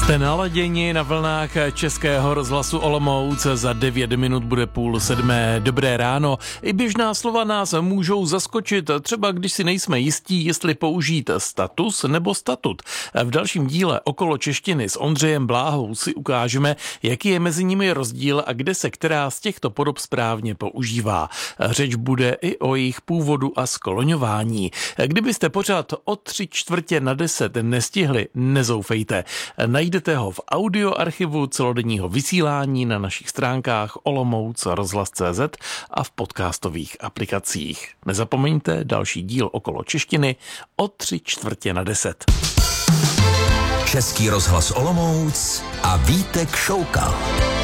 Jste naladěni na vlnách Českého rozhlasu Olomouc, za 9 minut bude 6:30. Dobré ráno. I běžná slova nás můžou zaskočit, třeba když si nejsme jistí, jestli použít status nebo statut. V dalším díle Okolo češtiny s Ondřejem Bláhou si ukážeme, jaký je mezi nimi rozdíl a kde se která z těchto podob správně používá. Řeč bude i o jejich původu a skloňování. Kdybyste pořád o 9:45 nestihli, nezoufejte. Najdete ho v audioarchivu celodenního vysílání na našich stránkách olomouc.rozhlas.cz a v podcastových aplikacích. Nezapomeňte další díl Okolo češtiny o 9:45. Český rozhlas Olomouc a Vítek Šoukal.